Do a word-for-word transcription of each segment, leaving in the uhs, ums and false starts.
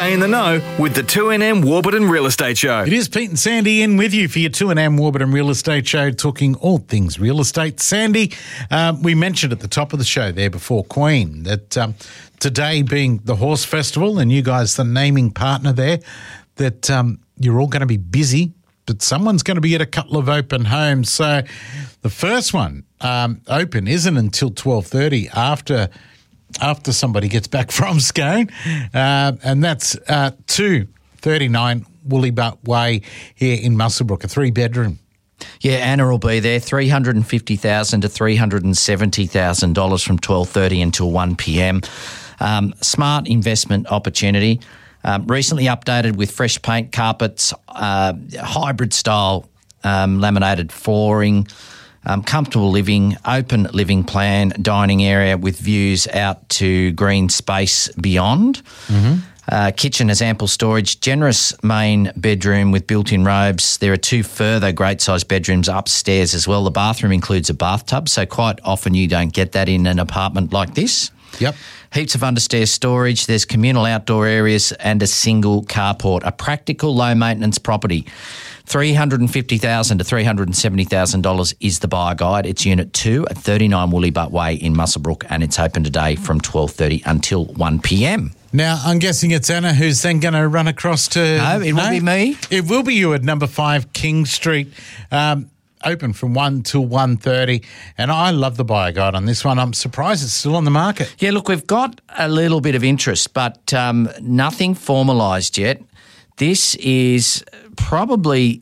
Stay in the know with the two N M Warburton Real Estate Show. It is Pete and Sandy in with you for your two N M Warburton Real Estate Show, talking all things real estate. Sandy, um, we mentioned at the top of the show there before Queen that um, today being the Horse Festival and you guys the naming partner there, that um, you're all going to be busy, but someone's going to be at a couple of open homes. So the first one um, open isn't until twelve thirty after after somebody gets back from Scone, uh, and that's uh, two thirty-nine Woollybutt Way here in Muswellbrook, a three-bedroom. Yeah, Anna will be there, three hundred fifty thousand dollars to three hundred seventy thousand dollars from twelve thirty until one p m. Um, smart investment opportunity. Um, recently updated with fresh paint, carpets, uh, hybrid-style um, laminated flooring, Um, comfortable living, open living plan, dining area with views out to green space beyond. Mm-hmm. Uh, kitchen has ample storage, generous main bedroom with built-in robes. There are two further great-sized bedrooms upstairs as well. The bathroom includes a bathtub, so quite often you don't get that in an apartment like this. Yep. Heaps of understairs storage. There's communal outdoor areas and a single carport. A practical low-maintenance property. three hundred fifty thousand dollars to three hundred seventy thousand dollars is the buyer guide. It's Unit two at thirty-nine Woollybutt Way in Muswellbrook, and it's open today from twelve thirty until one p m. Now, I'm guessing it's Anna who's then going to run across to... No, it will be me. It will be you at number five King Street, um, open from one till one thirty. And I love the buyer guide on this one. I'm surprised it's still on the market. Yeah, look, we've got a little bit of interest, but um, nothing formalised yet. This is probably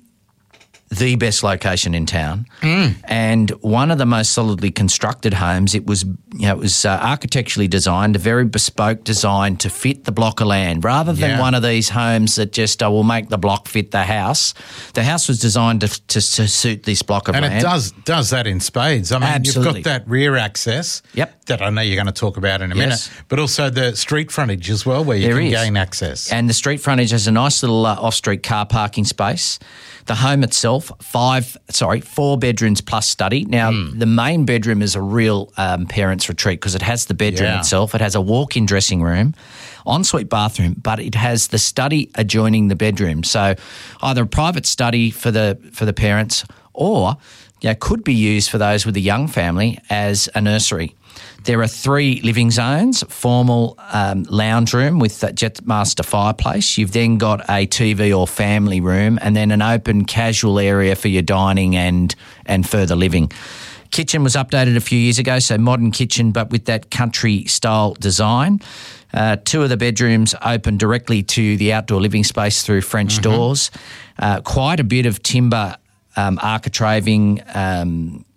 the best location in town, mm. and one of the most solidly constructed homes. It was, you know, it was uh, architecturally designed, a very bespoke design to fit the block of land, rather than yeah. one of these homes that just oh, will make the block fit the house. The house was designed to, to, to suit this block of and land, and it does does that in spades. I mean, Absolutely. You've got that rear access. Yep. That I know you're going to talk about in a Yes. minute, but also the street frontage as well, where you There can is. gain access. And the street frontage has a nice little uh, off-street car parking space. The home itself, five, sorry, four bedrooms plus study. Now, mm. the main bedroom is a real um, parents' retreat because it has the bedroom yeah. itself. It has a walk-in dressing room, ensuite bathroom, but it has the study adjoining the bedroom. So either a private study for the for the parents, or you know, could be used for those with a young family as a nursery. There are three living zones, formal um, lounge room with a Jetmaster fireplace. You've then got a T V or family room, and then an open casual area for your dining and and further living. Kitchen was updated a few years ago, so modern kitchen but with that country-style design. Uh, two of the bedrooms open directly to the outdoor living space through French mm-hmm. doors. Uh, quite a bit of timber um, architraving um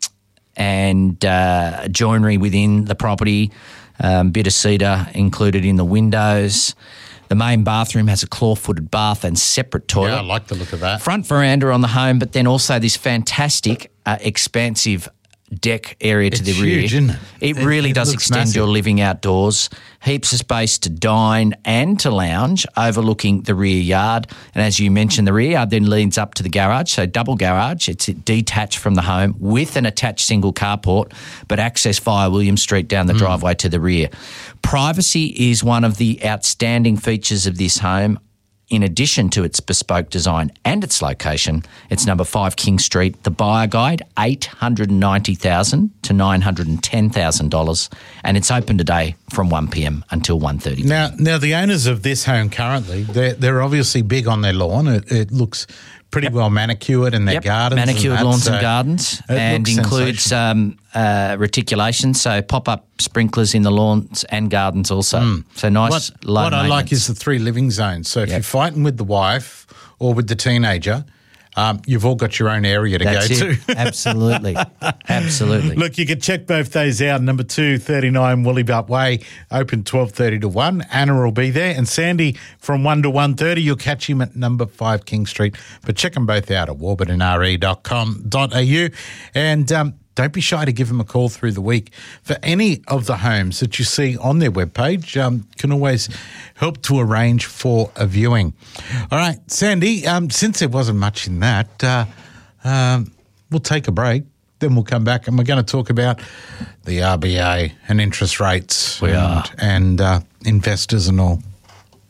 and uh, joinery within the property, um, bit of cedar included in the windows. The main bathroom has a claw-footed bath and separate toilet. Yeah, I like the look of that. Front veranda on the home, but then also this fantastic, uh, expansive deck area to it's the rear. Huge, isn't it? It, it really it does looks extend massive. your living outdoors. Heaps of space to dine and to lounge, overlooking the rear yard. And as you mentioned, the rear yard then leads up to the garage, so double garage. It's detached from the home with an attached single carport, but access via William Street down the mm. driveway to the rear. Privacy is one of the outstanding features of this home. In addition to its bespoke design and its location, it's number five King Street. The buyer guide, eight hundred ninety thousand dollars to nine hundred ten thousand dollars, and it's open today from one p m until one thirty. Now, now the owners of this home currently, they're, they're obviously big on their lawn. It, it looks pretty yep. well manicured in their yep. gardens. Manicured and lawns so and gardens, and includes um, uh, reticulation, so pop-up sprinklers in the lawns and gardens also. Mm. So nice, what, low What I like is maintenance. the three living zones. So if Yep. you're fighting with the wife or with the teenager, um, you've all got your own area to That's go it. to. Absolutely. Absolutely. Look, you can check both those out. Number two, thirty-nine Woollybutt Way, open twelve thirty to one. Anna will be there. And Sandy from one to one thirty. You'll catch him at number five King Street. But check them both out at warburton r e dot com dot a u. And um, don't be shy to give them a call through the week. For any of the homes that you see on their webpage, um, can always help to arrange for a viewing. All right, Sandy, um, since there wasn't much in that, uh, um, we'll take a break. Then we'll come back and we're going to talk about the R B A and interest rates We and, are. and uh, investors and all.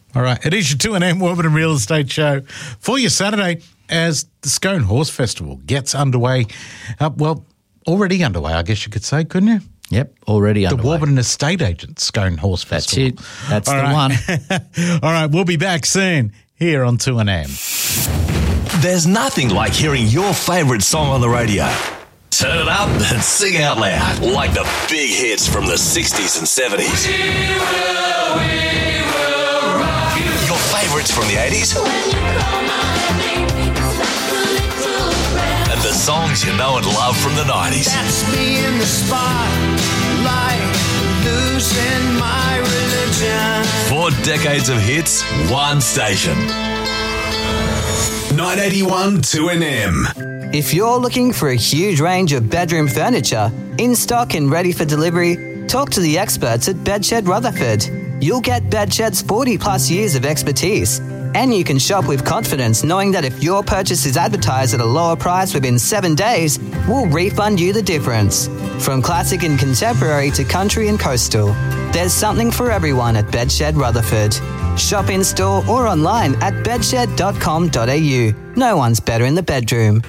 All right. It is your two N M Warburton Real Estate Show for your Saturday as the Scone Horse Festival gets underway. Uh, well, already underway, I guess you could say, couldn't you? Yep, already The underway. Warburton Estate Agents Scone Horse That's Festival. it. That's All the right. one. All right. We'll be back soon here on two N M. There's nothing like hearing your favourite song on the radio. Turn it up and sing out loud like the big hits from the sixties and seventies. We will, we will rock you. Your favourites from the eighties. When you call my name, it's like a little prayer. And the songs you know and love from the nineties. That's me in the spotlight, losing my religion. Four decades of hits, one station. nine eighty-one two N M. If you're looking for a huge range of bedroom furniture, in stock and ready for delivery, talk to the experts at Bedshed Rutherford. You'll get Bedshed's forty plus years of expertise, and you can shop with confidence knowing that if your purchase is advertised at a lower price within seven days, we'll refund you the difference. From classic and contemporary to country and coastal, there's something for everyone at Bedshed Rutherford. Shop in store or online at bedshed dot com dot a u. No one's better in the bedroom.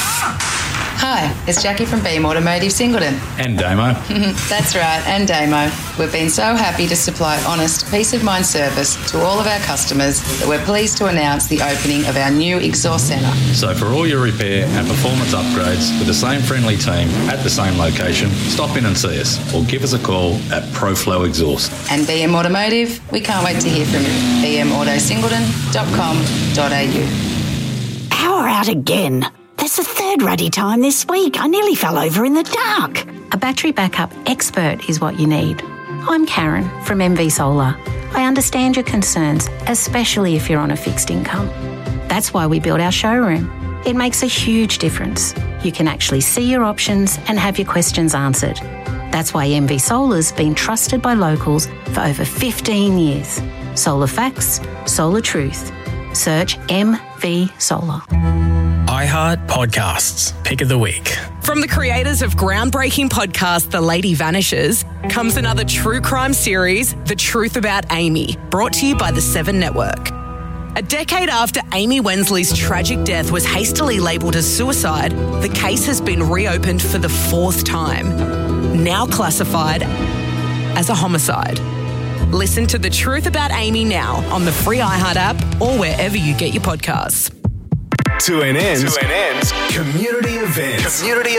Hi, it's Jackie from Beam Automotive Singleton. And Damo. That's right, and Damo. We've been so happy to supply honest, peace of mind service to all of our customers that we're pleased to announce the opening of our new exhaust centre. So for all your repair and performance upgrades with the same friendly team at the same location, stop in and see us or give us a call at ProFlow Exhaust. And B M Automotive, we can't wait to hear from you. b m auto singleton dot com dot a u. Power out again. There's a third ruddy time this week. I nearly fell over in the dark. A battery backup expert is what you need. I'm Karen from M V Solar. I understand your concerns, especially if you're on a fixed income. That's why we built our showroom. It makes a huge difference. You can actually see your options and have your questions answered. That's why M V Solar's been trusted by locals for over fifteen years. Solar facts, solar truth. Search M V Solar. iHeart Podcasts, Pick of the Week. From the creators of groundbreaking podcast The Lady Vanishes comes another true crime series, The Truth About Amy, brought to you by the Seven Network. A decade after Amy Wensley's tragic death was hastily labelled as suicide, the case has been reopened for the fourth time, now classified as a homicide. Listen to The Truth About Amy now on the free iHeart app or wherever you get your podcasts. two N N's community events. Community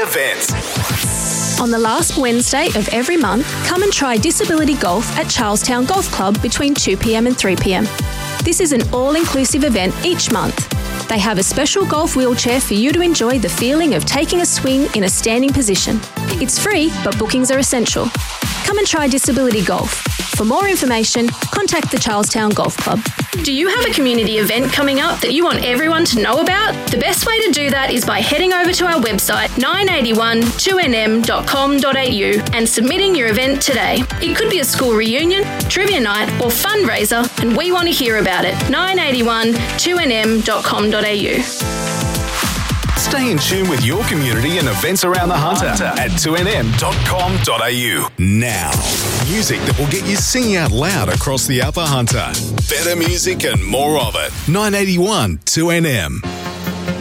events. On the last Wednesday of every month, come and try disability golf at Charlestown Golf Club between two p.m. and three p.m. This is an all-inclusive event each month. They have a special golf wheelchair for you to enjoy the feeling of taking a swing in a standing position. It's free, but bookings are essential. Come and try disability golf. For more information, contact the Charlestown Golf Club. Do you have a community event coming up that you want everyone to know about? The best way to do that is by heading over to our website nine eighty-one two n m dot com dot a u and submitting your event today. It could be a school reunion, trivia night or fundraiser, and we want to hear about it. nine eighty-one two n m dot com dot a u. Stay in tune with your community and events around the Hunter at two n m dot com dot a u. Now, music that will get you singing out loud across the Upper Hunter. Better music and more of it. nine eighty-one two N M.